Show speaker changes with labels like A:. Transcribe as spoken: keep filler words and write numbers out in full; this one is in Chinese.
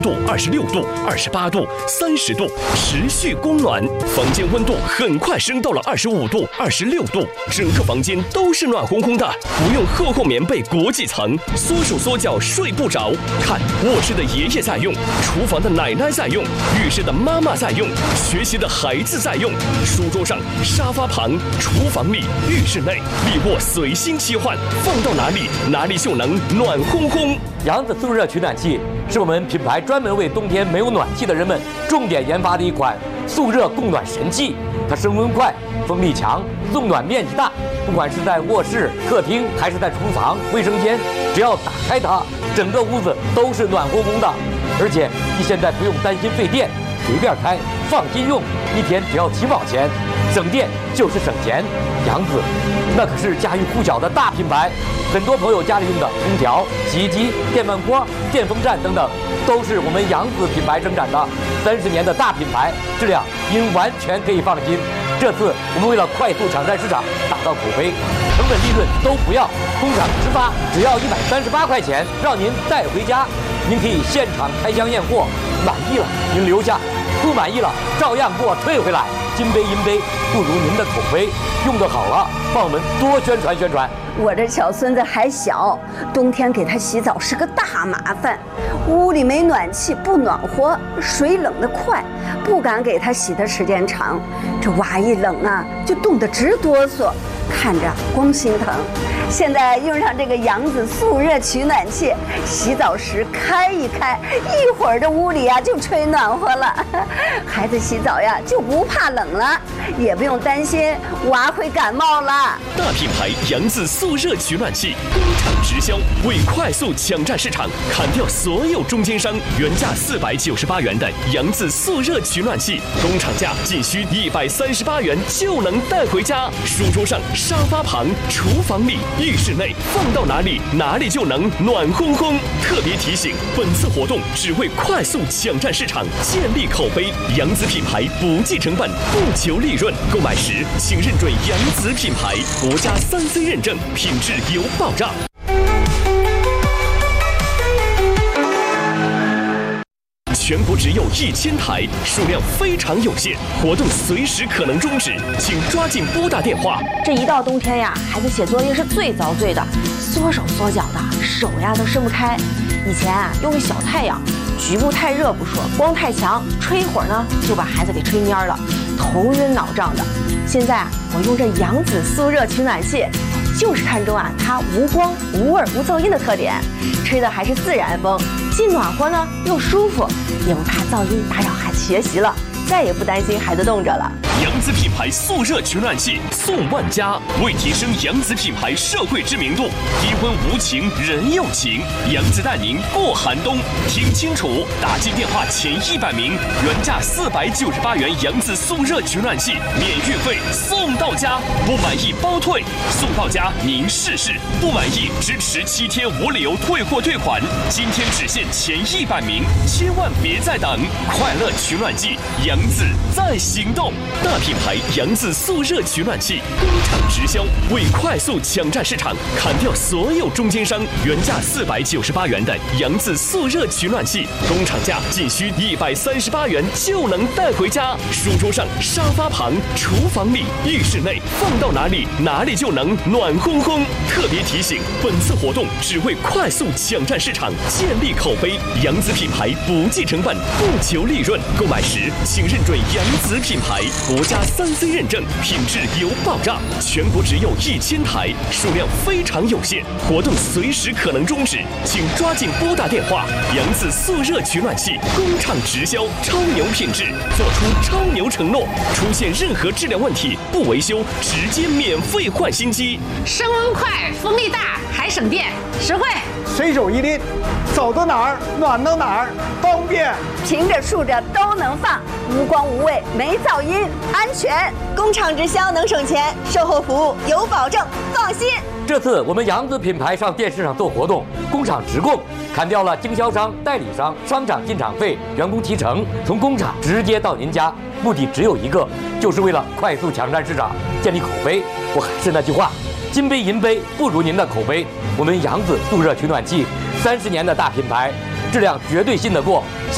A: 度、二十六度、二十八度、三十度，持续供暖，房间温度很快升到了二十五度、二十六度，整个房间都是暖烘烘的，不用厚厚棉被裹几层，缩手缩脚睡不着。看，卧室的爷爷在用，厨房的奶奶在用，浴室的妈妈在用，学习的孩子在用，书桌上、沙发旁、厨房里、浴室内，立卧随心切换，放到哪里哪里就能暖烘烘。
B: 扬子速热取暖器是我们品牌专门为冬天没有暖气的人们重点研发的一款速热供暖神器。它升温快，风力强，送暖面积大，不管是在卧室、客厅还是在厨房、卫生间，只要打开它，整个屋子都是暖烘烘的。而且你现在不用担心费电，随便开，放心用，一天只要几毛钱，省电就是省钱。扬子那可是家喻户晓的大品牌，很多朋友家里用的空调、洗衣机、电饭锅、电风扇等等，都是我们扬子品牌生产的。三十年的大品牌，质量您完全可以放心。这次我们为了快速抢占市场，打造口碑，成本利润都不要，工厂直发，只要一百三十八块钱，让您带回家。您可以现场开箱验货，满意了您留下，不满意了照样给我退回来。金杯银杯不如您的口碑，用得好了，帮我们多宣传宣传。
C: 我这小孙子还小，冬天给他洗澡是个大麻烦，屋里没暖气不暖和，水冷得快，不敢给他洗的时间长，这娃一冷啊就冻得直哆嗦，看着光心疼。现在用上这个扬子速热取暖器，洗澡时开一开，一会儿这屋里呀就吹暖和了，孩子洗澡呀就不怕冷了，也不用担心娃会感冒了。
A: 大品牌扬子速热取暖器，工厂直销，为快速抢占市场，砍掉所有中间商，原价四百九十八元的扬子速热取暖器，工厂价仅需一百三十八元就能带回家。书桌上、沙发旁、厨房里、浴室内，放到哪里哪里就能暖烘烘。特别提醒，本次活动只为快速抢占市场，建立口碑。扬子品牌不计成本，不求利润，购买时请认准扬子品牌，国家三 C 认证，品质有保障。全国只有一千台，数量非常有限，活动随时可能终止，请抓紧拨打电话。
D: 这一到冬天呀，孩子写作业是最遭罪的，缩手缩脚的，手呀都伸不开。以前啊，用个小太阳，局部太热不说，光太强，吹一会儿呢就把孩子给吹蔫了，头晕脑胀的。现在啊，我用这扬子速热取暖器，就是看中啊它无光、无味、无噪音的特点，吹的还是自然风，既暖和呢又舒服，也不怕噪音打扰孩子学习了，再也不担心孩子冻着了。
A: 扬子品牌速热取暖器送万家，为提升扬子品牌社会知名度，低温无情人有情，扬子带您过寒冬。听清楚，打进电话前一百名，原价四百九十八元扬子速热取暖器免运费送到家，不满意包退，送到家您试试，不满意支持七天无理由退货退款。今天只限前一百名，千万别再等！快乐取暖器，扬子在行动。大品牌扬子速热取暖器，工厂直销，为快速抢占市场，砍掉所有中间商，原价四百九十八元的扬子速热取暖器，工厂价仅需一百三十八元就能带回家。书桌上、沙发旁、厨房里、浴室内，放到哪里哪里就能暖烘烘。特别提醒，本次活动只为快速抢占市场，建立口碑。扬子品牌不计成本，不求利润，购买时请认准扬子品牌，国家三 C 认证，品质有保障。全国只有一千台，数量非常有限，活动随时可能终止，请抓紧拨打电话。扬子速热取暖器，工厂直销，超牛品质，做出超牛承诺，出现任何质量问题不维修，直接免费换新机。
E: 升温快，风力大，还省电，实惠。
F: 随手一拎，走到哪儿暖到哪儿，方便。
C: 平着竖着都能放，无光无味，没噪音，安全。工厂直销能省钱，售后服务有保证，放心。
B: 这次我们扬子品牌上电视上做活动，工厂直供，砍掉了经销商、代理商、商场进场费、员工提成，从工厂直接到您家，目的只有一个，就是为了快速抢占市场，建立口碑。我还是那句话，金杯银杯不如您的口碑。我们扬子速热取暖器，三十年的大品牌，质量绝对信得过。